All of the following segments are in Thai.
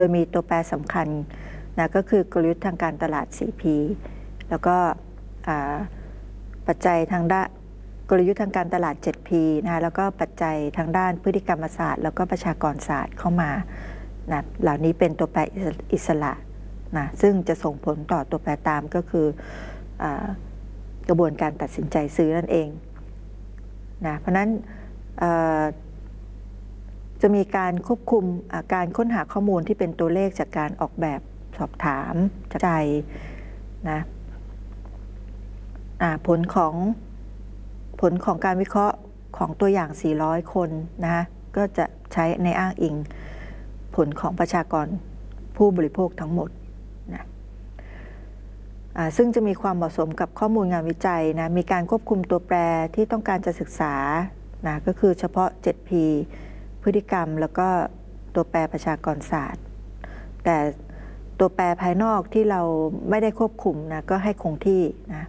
ดยมีตัวแปรสำคัญนะก็คือกลยุทธ์ทางการตลาด 4P แล้วก็ปัจจัยทางด้านกลยุทธ์ทางการตลาด 7P นะแล้วก็ปัจจัยทางด้านพฤติกรรมศาสตร์แล้วก็ประชากรศาสตร์เข้ามานะเหล่านี้เป็นตัวแปรอิสระนะซึ่งจะส่งผลต่อตัวแปรตามก็คือกระบวนการตัดสินใจซื้อนั่นเองนะเพราะนั้นจะมีการควบคุมการค้นหาข้อมูลที่เป็นตัวเลขจากการออกแบบสอบถามจากใจนะผลของการวิเคราะห์ของตัวอย่าง400คนนะก็จะใช้ในอ้างอิงผลของประชากรผู้บริโภคทั้งหมดนะซึ่งจะมีความเหมาะสมกับข้อมูลงานวิจัยนะมีการควบคุมตัวแปรที่ต้องการจะศึกษานะก็คือเฉพาะ 7P พฤติกรรมแล้วก็ตัวแปรประชากรศาสตร์แต่ตัวแปรภายนอกที่เราไม่ได้ควบคุมนะก็ให้คงที่นะ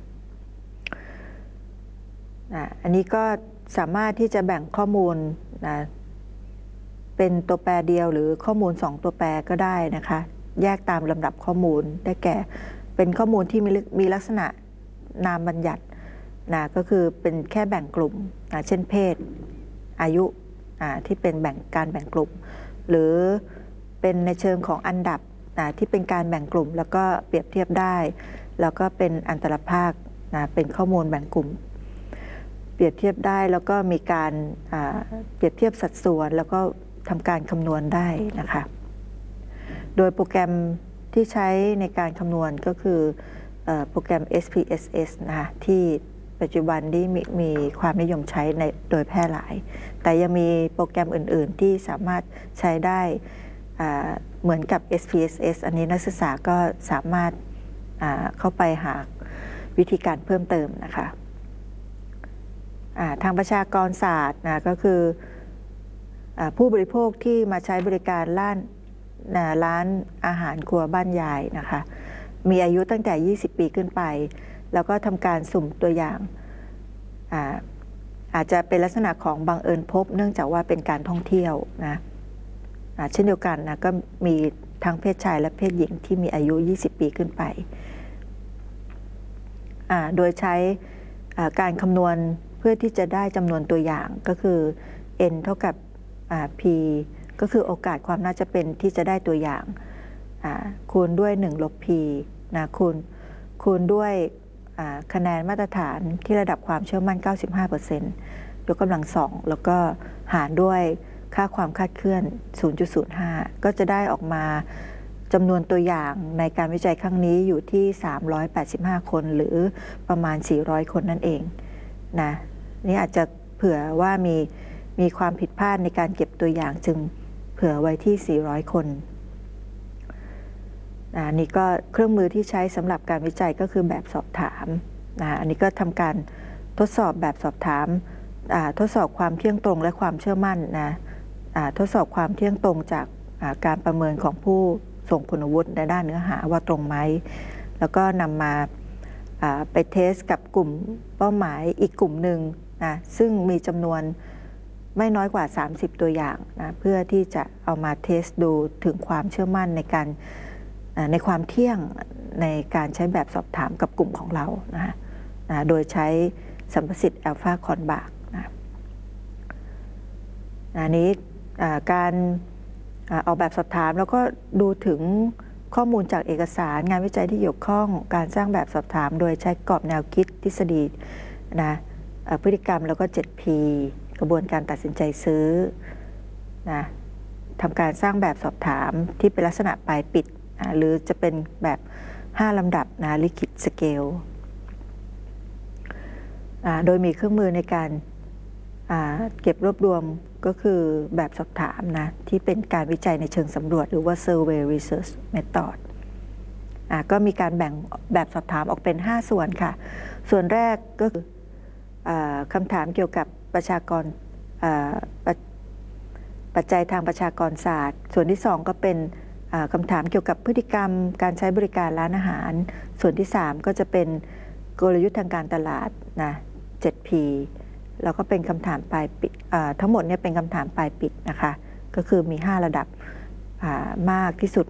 อันนี้ก็สามารถที่จะแบ่งข้อมูลนะเป็นตัวแปรเดียวหรือข้อมูล2ตัวแปรก็ได้นะคะแยกตามลำดับข้อมูลได้แก่เป็นข้อมูลที่มีลักษณะนามบัญญัตินะก็คือเป็นแค่แบ่งกลุ่มเช่นเพศอายุที่เป็นการแบ่งกลุ่มหรือเป็นในเชิงของอันดับที่เป็นการแบ่งกลุ่มแล้วก็เปรียบเทียบได้แล้วก็เป็นอันตรภาคเป็นข้อมูลแบ่งกลุ่มเปรียบเทียบได้แล้วก็มีการเปรียบเทียบสัดส่วนแล้วก็ทำการคำนวณได้นะคะโดยโปรแกรมที่ใช้ในการคำนวณก็คือโปรแกรม SPSS นะคะที่ปัจจุบันที่มีความนิยมใช้โดยแพร่หลายแต่ยังมีโปรแกรมอื่นๆที่สามารถใช้ได้เหมือนกับ SPSS อันนี้นักศึกษาก็สามารถเข้าไปหาวิธีการเพิ่มเติมนะคะทางประชากรศาสตร์นะก็คือผู้บริโภคที่มาใช้บริการร้านอาหารครัวบ้านยายนะคะมีอายุตั้งแต่20 ปีขึ้นไปแล้วก็ทำการสุ่มตัวอย่างอาจจะเป็นลักษณะของบังเอิญพบเนื่องจากว่าเป็นการท่องเที่ยวนะเช่นเดียวกันนะก็มีทั้งเพศชายและเพศหญิงที่มีอายุ20 ปีขึ้นไปโดยใช้การคำนวณเพื่อที่จะได้จำนวนตัวอย่างก็คือ n เท่ากับp ก็คือโอกาสความน่าจะเป็นที่จะได้ตัวอย่างคูณด้วย1 ลบ p นะคูณด้วยคะแนนมาตรฐานที่ระดับความเชื่อมั่น 95% ยกกำลัง2แล้วก็หารด้วยค่าความคาดเคลื่อน 0.05 ก็จะได้ออกมาจำนวนตัวอย่างในการวิจัยครั้งนี้อยู่ที่385 คนหรือประมาณ400 คนนั่นเองนะนี่อาจจะเผื่อว่ามีความผิดพลาดในการเก็บตัวอย่างจึงเผื่อไว้ที่400 คนนี่ก็เครื่องมือที่ใช้สำหรับการวิจัยก็คือแบบสอบถามอันนี้ก็ทำการทดสอบแบบสอบถามทดสอบความเที่ยงตรงและความเชื่อมั่นทดสอบความเที่ยงตรงจากการประเมินของผู้ส่งคุณวุฒิในด้านเนื้อหาว่าตรงไหมแล้วก็นำมาไปเทสกับกลุ่มเป้าหมายอีกกลุ่มหนึ่งซึ่งมีจำนวนไม่น้อยกว่า30 ตัวอย่างเพื่อที่จะเอามาเทสดูถึงความเชื่อมั่นในความเที่ยงในการใช้แบบสอบถามกับกลุ่มของเราโดยใช้สัมประสิทธิ์อัลฟาคอนบาร์กอันนี้การออกแบบสอบถามแล้วก็ดูถึงข้อมูลจากเอกสารงานวิจัยที่เกี่ยวข้องการสร้างแบบสอบถามโดยใช้กรอบแนวคิดทฤษฎีพฤติกรรมแล้วก็ 7P กระบวนการตัดสินใจซื้อทำการสร้างแบบสอบถามที่เป็นลักษณะปลายปิดหรือจะเป็นแบบ5 ลำดับลิคิดสเกลโดยมีเครื่องมือในการเก็บรวบรวมก็คือแบบสอบถามที่เป็นการวิจัยในเชิงสำรวจหรือว่า Survey Research Method ก็มีการแบ่งแบบสอบถามออกเป็น5 ส่วนค่ะส่วนแรกก็คือคำถามเกี่ยวกับประชากรปัจจัยทางประชากรศาสตร์ส่วนที่2ก็เป็นคำถามเกี่ยวกับพฤติกรรมการใช้บริการร้านอาหารส่วนที่3ก็จะเป็นกลยุทธ์ทางการตลาด7P แล้วก็เป็นคำถามปลายปิดทั้งหมดเนี่ยเป็นคำถามปลายปิดนะคะก็คือมี5 ระดับมากที่สุด